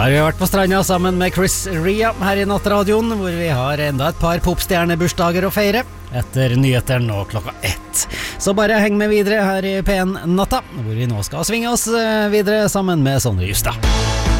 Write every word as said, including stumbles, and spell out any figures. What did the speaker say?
Da har vi vært på stranda sammen med Chris Ria her i Nattradioen, hvor vi har enda et par popstjernebursdager å feire etter nyheter nå klokka ett. Så bare heng med videre her i P en Natta, hvor vi nå skal svinge oss videre sammen med Sondre Justad.